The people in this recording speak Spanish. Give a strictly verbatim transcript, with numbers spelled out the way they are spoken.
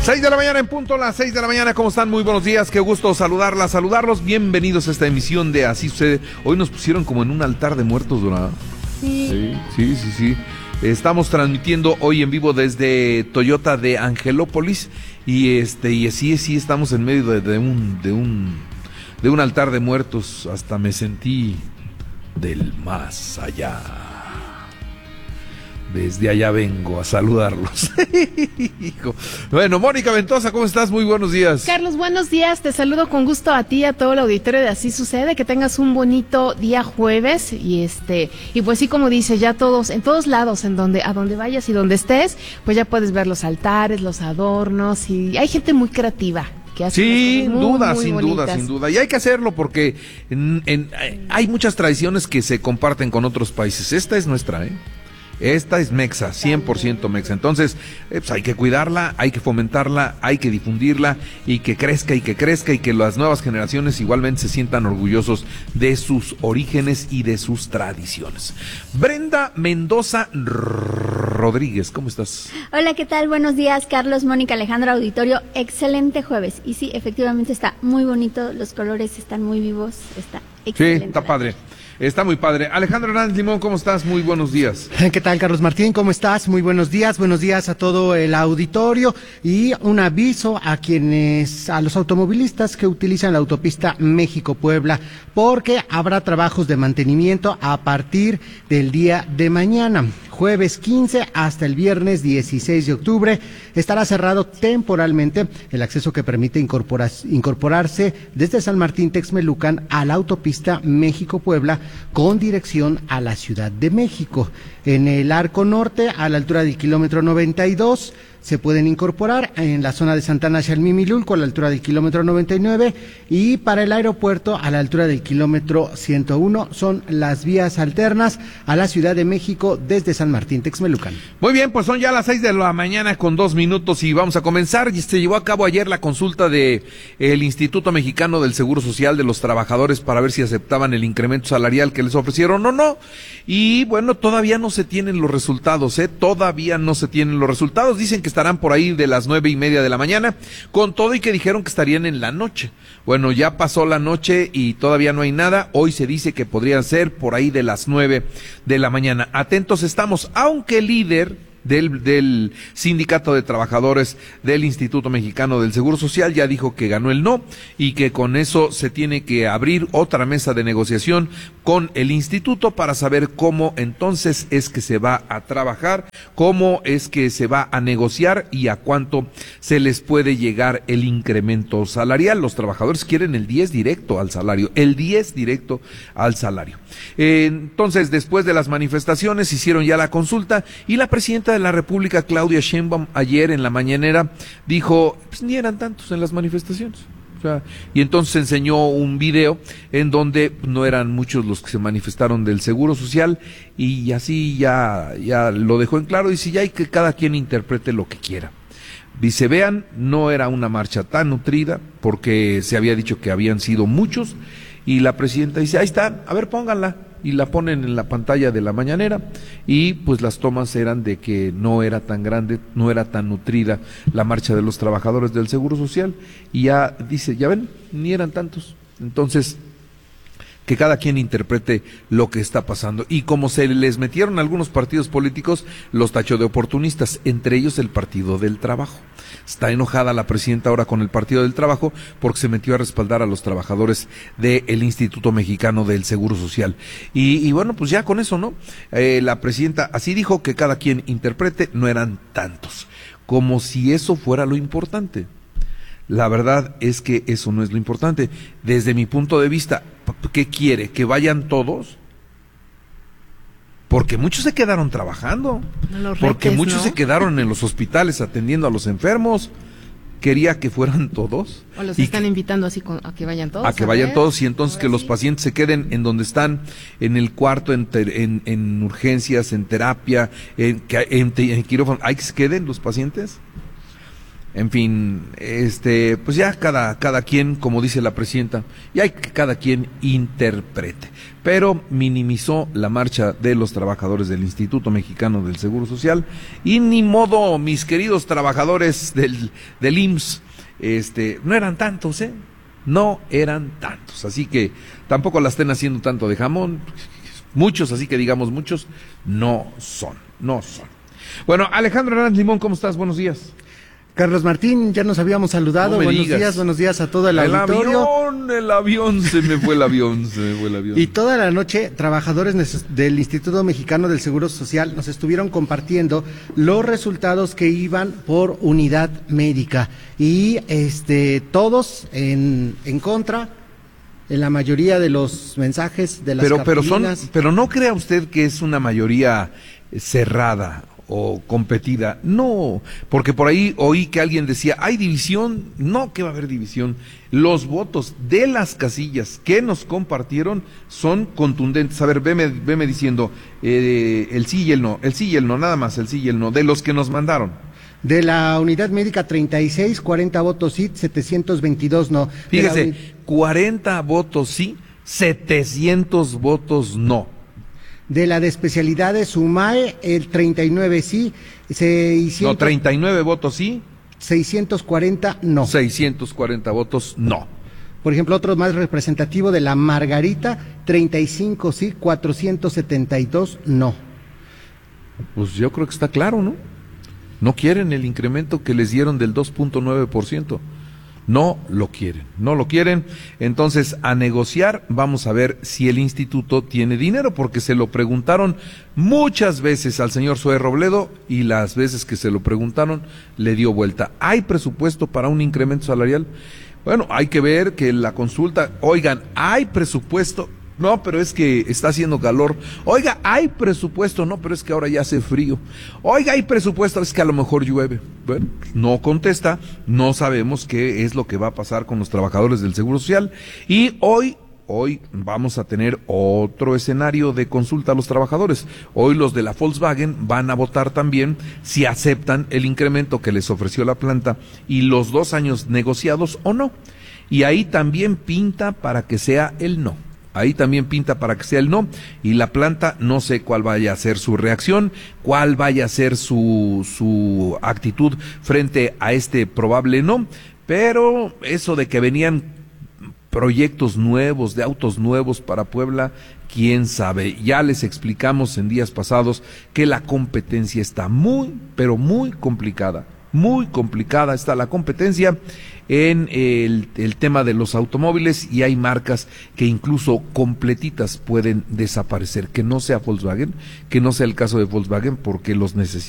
Seis de la mañana en punto, las seis de la mañana, ¿cómo están? Muy buenos días, qué gusto saludarlas, saludarlos, bienvenidos a esta emisión de Así Sucede. Hoy nos pusieron como en un altar de muertos, ¿verdad? Sí. Sí, sí, sí, sí. Estamos transmitiendo hoy en vivo desde Toyota de Angelópolis y este, y sí, sí, estamos en medio de, de un, de un, de un altar de muertos, hasta me sentí del más allá. Desde allá vengo a saludarlos. Bueno, Mónica Ventosa, ¿cómo estás? Muy buenos días. Carlos, buenos días. Te saludo con gusto a ti y a todo el auditorio de Así Sucede. Que tengas un bonito día jueves. Y este y pues sí, como dice, ya todos, en todos lados, en donde a donde vayas y donde estés, pues ya puedes ver los altares, los adornos. Y hay gente muy creativa. Que hace sin muy, duda, muy sin bonitas. duda, sin duda. Y hay que hacerlo porque en, en, hay muchas tradiciones que se comparten con otros países. Esta es nuestra, ¿eh? Esta es mexa, cien por ciento mexa. Entonces, eh, pues hay que cuidarla, hay que fomentarla, hay que difundirla y que crezca y que crezca y que las nuevas generaciones igualmente se sientan orgullosos de sus orígenes y de sus tradiciones. Brenda Mendoza Rodríguez, ¿cómo estás? Hola, ¿qué tal? Buenos días, Carlos, Mónica, Alejandro, auditorio. Excelente jueves. Y sí, efectivamente está muy bonito, los colores están muy vivos, está excelente. Sí, está padre. Está muy padre. Alejandro Hernández Limón, ¿cómo estás? Muy buenos días. ¿Qué tal, Carlos Martín? ¿Cómo estás? Muy buenos días. Buenos días a todo el auditorio. Y un aviso a quienes, a los automovilistas que utilizan la autopista México-Puebla, porque habrá trabajos de mantenimiento a partir del día de mañana. Jueves quince hasta el viernes dieciséis de octubre estará cerrado temporalmente el acceso que permite incorporarse desde San Martín Texmelucan a la autopista México-Puebla con dirección a la Ciudad de México. En el arco norte, a la altura del kilómetro noventa y dos, se pueden incorporar en la zona de Santana Xalmimilulco a la altura del kilómetro noventa y nueve y para el aeropuerto a la altura del kilómetro ciento uno son las vías alternas a la Ciudad de México desde San Martín Texmelucan. Muy bien, pues son ya las seis de la mañana con dos minutos y vamos a comenzar. Se llevó a cabo ayer la consulta de el Instituto Mexicano del Seguro Social de los trabajadores para ver si aceptaban el incremento salarial que les ofrecieron o no. Y bueno, todavía no se tienen los resultados, ¿eh? Todavía no se tienen los resultados. Dicen que estarán por ahí de las nueve y media de la mañana, con todo y que dijeron que estarían en la noche. Bueno, ya pasó la noche y todavía no hay nada. Hoy se dice que podrían ser por ahí de las nueve de la mañana. Atentos estamos, aunque el líder Del, del Sindicato de Trabajadores del Instituto Mexicano del Seguro Social ya dijo que ganó el no y que con eso se tiene que abrir otra mesa de negociación con el instituto para saber cómo entonces es que se va a trabajar, cómo es que se va a negociar y a cuánto se les puede llegar el incremento salarial. Los trabajadores quieren el diez directo al salario, el diez directo al salario. Eh, entonces, después de las manifestaciones, hicieron ya la consulta y la presidenta de la República, Claudia Sheinbaum, ayer en la mañanera dijo, pues ni eran tantos en las manifestaciones. O sea, y entonces enseñó un video en donde no eran muchos los que se manifestaron del Seguro Social y así ya, ya lo dejó en claro. Dice, ya hay que cada quien interprete lo que quiera. Dice, vean, no era una marcha tan nutrida porque se había dicho que habían sido muchos y la presidenta dice, ahí está, a ver, pónganla. Y la ponen en la pantalla de la mañanera y pues las tomas eran de que no era tan grande, no era tan nutrida la marcha de los trabajadores del Seguro Social y ya dice, ya ven, ni eran tantos. Entonces, que cada quien interprete lo que está pasando. Y como se les metieron algunos partidos políticos, los tachó de oportunistas, entre ellos el Partido del Trabajo. Está enojada la presidenta ahora con el Partido del Trabajo porque se metió a respaldar a los trabajadores del Instituto Mexicano del Seguro Social. Y, y bueno, pues ya con eso, ¿no? Eh, la presidenta así dijo que cada quien interprete, no eran tantos. Como si eso fuera lo importante. La verdad es que eso no es lo importante. Desde mi punto de vista, ¿qué quiere? ¿Que vayan todos? Porque muchos se quedaron trabajando. Los porque reques, muchos ¿no? se quedaron en los hospitales atendiendo a los enfermos. Quería que fueran todos. O los y están que, invitando así con, a que vayan todos. A que vayan ver, todos y entonces que los sí. pacientes se queden en donde están, en el cuarto, en, ter, en, en urgencias, en terapia, en, en, en quirófano. ¿Hay que se queden los pacientes? En fin, este, pues ya cada, cada quien, como dice la presidenta, y hay que cada quien interprete. Pero minimizó la marcha de los trabajadores del Instituto Mexicano del Seguro Social, y ni modo, mis queridos trabajadores del, del I M S S, este, no eran tantos, ¿eh? No eran tantos, así que tampoco la estén haciendo tanto de jamón, muchos, así que digamos muchos, no son, no son. Bueno, Alejandro Hernández Limón, ¿cómo estás? Buenos días. Carlos Martín, ya nos habíamos saludado. No buenos digas. días, buenos días a todo el, el auditorio. avión, el avión, se me fue el avión, se me fue el avión. Y toda la noche, trabajadores del Instituto Mexicano del Seguro Social nos estuvieron compartiendo los resultados que iban por unidad médica. Y este todos en, en contra, en la mayoría de los mensajes de las pero, pero son, capilinas. pero no crea usted que es una mayoría cerrada o competida, no, porque por ahí oí que alguien decía, ¿hay división? No, que va a haber división. Los votos de las casillas que nos compartieron son contundentes. A ver, veme, veme diciendo, eh, el sí y el no, el sí y el no, nada más, el sí y el no, de los que nos mandaron. De la unidad médica treinta y seis, cuarenta votos sí, setecientos veintidós no. Fíjese, la... cuarenta votos sí, setecientos votos no. De la de especialidades UMAE, el treinta y nueve sí, seiscientos... No, treinta y nueve votos sí. seiscientos cuarenta no. seiscientos cuarenta votos no. Por ejemplo, otro más representativo de la Margarita, treinta y cinco sí, cuatrocientos setenta y dos no. Pues yo creo que está claro, ¿no? No quieren el incremento que les dieron del dos punto nueve por ciento. No lo quieren, no lo quieren. Entonces, a negociar, vamos a ver si el instituto tiene dinero, porque se lo preguntaron muchas veces al señor Zoé Robledo, y las veces que se lo preguntaron, le dio vuelta. ¿Hay presupuesto para un incremento salarial? Bueno, hay que ver que la consulta, oigan, ¿hay presupuesto? No, pero es que está haciendo calor. Oiga, ¿hay presupuesto? No, pero es que ahora ya hace frío. Oiga, ¿hay presupuesto? Es que a lo mejor llueve. Bueno, no contesta, no sabemos qué es lo que va a pasar con los trabajadores del Seguro Social. Y hoy, hoy vamos a tener otro escenario de consulta a los trabajadores. Hoy los de la Volkswagen van a votar también si aceptan el incremento que les ofreció la planta y los dos años negociados o no. Y ahí también pinta para que sea el no. Ahí también pinta para que sea el no, y la planta no sé cuál vaya a ser su reacción, cuál vaya a ser su, su actitud frente a este probable no, pero eso de que venían proyectos nuevos, de autos nuevos para Puebla, quién sabe. Ya les explicamos en días pasados que la competencia está muy, pero muy complicada. Muy complicada está la competencia en el, el tema de los automóviles, y hay marcas que incluso completitas pueden desaparecer, que no sea Volkswagen, que no sea el caso de Volkswagen, porque los necesitamos.